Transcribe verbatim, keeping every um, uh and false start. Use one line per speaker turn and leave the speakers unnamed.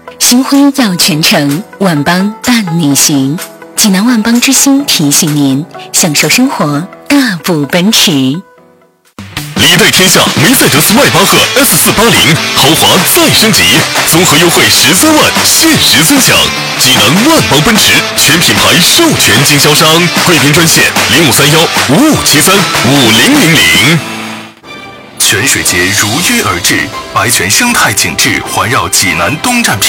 心辉耀全城，万邦伴你行。济南万邦之星提醒您，享受生活，大步奔驰。
历代天下梅赛德斯迈巴赫 S 四八零豪华再升级，综合优惠十三万，限时分享。济南万邦奔驰全品牌授权经销商，贵宾专线零五三幺五五七三五零零零。泉水节如约而至，白泉生态景致环绕济南东站。